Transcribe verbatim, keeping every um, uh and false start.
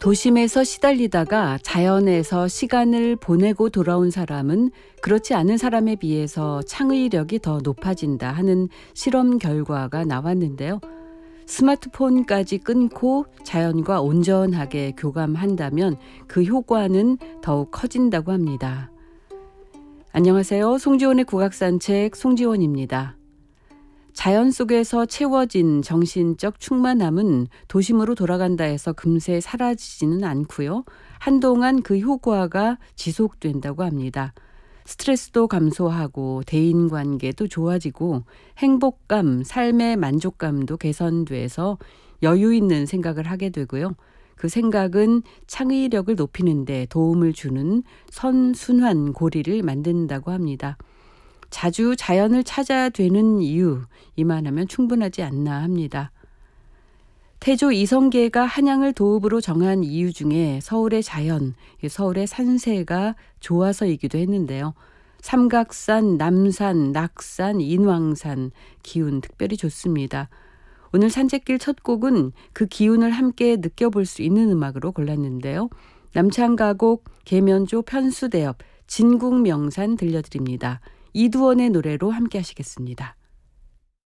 도심에서 시달리다가 자연에서 시간을 보내고 돌아온 사람은 그렇지 않은 사람에 비해서 창의력이 더 높아진다 하는 실험 결과가 나왔는데요. 스마트폰까지 끊고 자연과 온전하게 교감한다면 그 효과는 더욱 커진다고 합니다. 안녕하세요. 송지원의 국악산책 송지원입니다. 자연 속에서 채워진 정신적 충만함은 도심으로 돌아간다 해서 금세 사라지지는 않고요. 한동안 그 효과가 지속된다고 합니다. 스트레스도 감소하고 대인관계도 좋아지고 행복감, 삶의 만족감도 개선돼서 여유 있는 생각을 하게 되고요. 그 생각은 창의력을 높이는 데 도움을 주는 선순환 고리를 만든다고 합니다. 자주 자연을 찾아야 되는 이유, 이만하면 충분하지 않나 합니다. 태조 이성계가 한양을 도읍으로 정한 이유 중에 서울의 자연, 서울의 산세가 좋아서이기도 했는데요. 삼각산, 남산, 낙산, 인왕산 기운 특별히 좋습니다. 오늘 산책길 첫 곡은 그 기운을 함께 느껴볼 수 있는 음악으로 골랐는데요. 남창가곡, 계면조 편수대엽, 진국명산 들려드립니다. 이두원의 노래로 함께 하시겠습니다.